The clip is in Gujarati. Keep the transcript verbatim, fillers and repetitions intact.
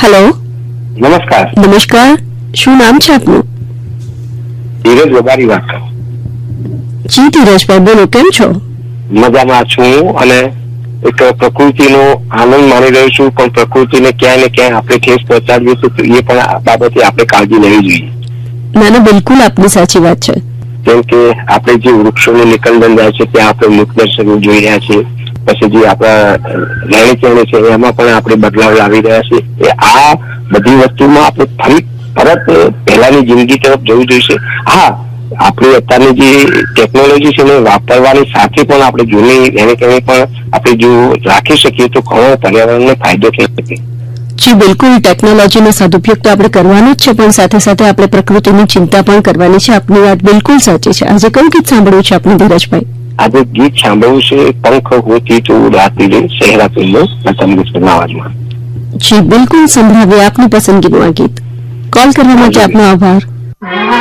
हेलो નમસ્કાર. નમસ્કાર, શું નામ છે આપનું? ધીરજ વબારી વાત કરું. જી ધીરજભાઈ, બોલો, કેમ છો? મજામાં છું અને એક પ્રકૃતિનો આનંદ માણી રહ્યો છું, પણ પ્રકૃતિને ક્યાંય ને ક્યાંય આપણે ઠેસ પહોંચાડવી તો એ પણ આ બાબતે આપણે કાળજી લેવી જોઈએ. ના ના, બિલકુલ આપની સાચી વાત છે. કેમ કે આપણે જે વૃક્ષોનું નિકંદન જાય છે ત્યાં આપણે મૃતદર્શન જોઈ રહ્યા છીએ, પછી જે આપણા રહેણી કહેણી છે એમાં પણ આપણે બદલાવ લાવી રહ્યા છીએ. એ આ બધી વસ્તુમાં આપણે ફરી પરત પહેલાની જિંદગી તરફ જવું જોઈશે. હા, આપણી અત્યારની જે ટેકનોલોજી છે એને વાપરવાની સાથે પણ આપણે જૂની રહેણી કહેણી પણ આપણે જો રાખી શકીએ તો ઘણો પર્યાવરણને ફાયદો થઈ શકે. જી બિલકુલ, ટેકનોલોજીનો સદુપયોગ તો આપણે કરવાનો જ છે, પણ સાથે સાથે આપણે પ્રકૃતિની ચિંતા પણ કરવાની છે. આપની વાત બિલકુલ સાચી છે. આજે કયું ગીત સાંભળ્યું છે આપનું ધીરજભાઈ? આજે ગીત સાંભળવું છે પંખ હોતી તો ઉડાતી રે શહેરા પેલો લતા મંગેશકરના અવાજમાં. જી બિલકુલ, સંભળાવીએ આપની પસંદગીનું આ ગીત. કોલ કરવા માટે આપનો આભાર.